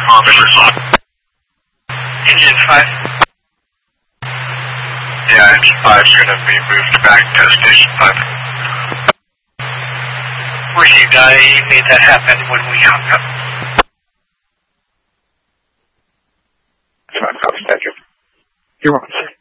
Engine 5. Yeah, engine 5 is going to be moved back to station 5. Received, you made that happen when we hung up. You're welcome.